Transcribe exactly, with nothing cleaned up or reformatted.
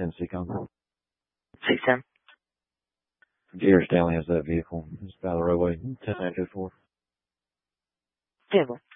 ten Seacon. six ten. Jair Stanley has that vehicle. It's by the roadway. ten nine two four. Table.